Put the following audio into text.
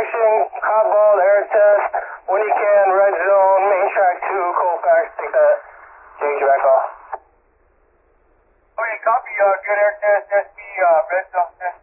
action, hot ball, air test. When you can, red zone, main track 2, Colfax, take that. Change your back off. Okay, copy, good air test, SB, red zone test.